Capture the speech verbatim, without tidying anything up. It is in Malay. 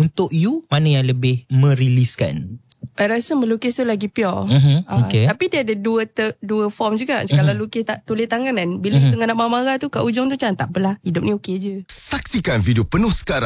untuk you, mana yang lebih meriliskan? I rasa melukis tu lagi pure. Mm-hmm. Uh, Okay. Tapi dia ada dua ter, dua form juga. Mm-hmm. Kalau lukis tak tulis tangan kan, bila mm-hmm. tengah nak marah-marah tu kat ujung tu macam tak apalah, hidup ni okey je. Saksikan video penuh sekarang